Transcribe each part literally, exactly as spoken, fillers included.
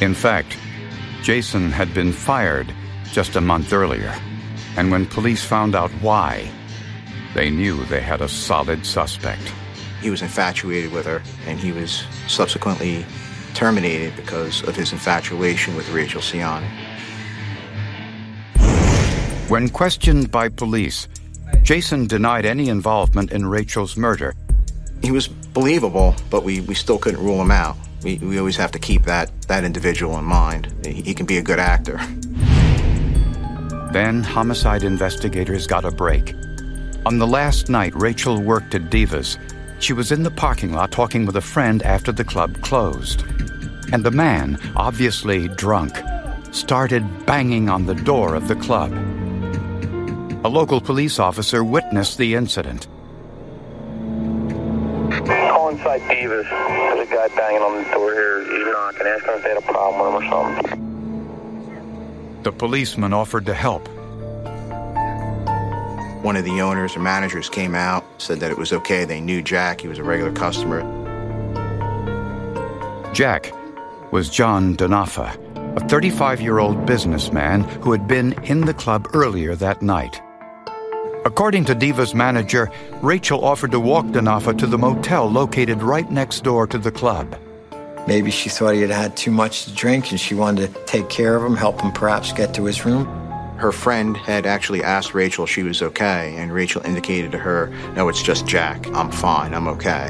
In fact, Jason had been fired just a month earlier, and when police found out why, they knew they had a solid suspect. He was infatuated with her, and he was subsequently terminated because of his infatuation with Rachel Ciani. When questioned by police, Jason denied any involvement in Rachel's murder. He was believable, but we, we still couldn't rule him out. We, we always have to keep that, that individual in mind. He, he can be a good actor. Then homicide investigators got a break. On the last night Rachel worked at Divas, she was in the parking lot talking with a friend after the club closed. And the man, obviously drunk, started banging on the door of the club. A local police officer witnessed the incident. Call inside Divas. There's a guy banging on the door here. He's knocking, asking if they had a problem with him or something. The policeman offered to help. One of the owners or managers came out, said that it was okay. They knew Jack. He was a regular customer. Jack was John Denofa, a thirty-five-year-old businessman who had been in the club earlier that night. According to Diva's manager, Rachel offered to walk Denofa to the motel located right next door to the club. Maybe she thought he had had too much to drink and she wanted to take care of him, help him perhaps get to his room. Her friend had actually asked Rachel if she was okay, and Rachel indicated to her, no, it's just Jack. I'm fine. I'm okay.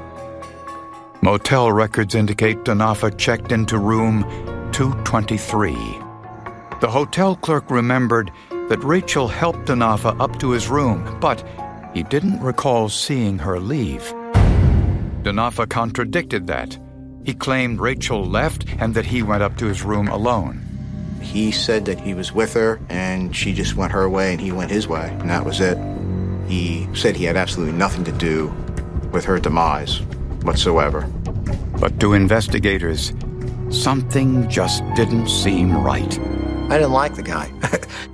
Motel records indicate Denofa checked into room two twenty-three. The hotel clerk remembered that Rachel helped Denofa up to his room, but he didn't recall seeing her leave. Denofa contradicted that. He claimed Rachel left and that he went up to his room alone. He said that he was with her, and she just went her way and he went his way, and that was it. He said he had absolutely nothing to do with her demise whatsoever. But to investigators, something just didn't seem right. I didn't like the guy.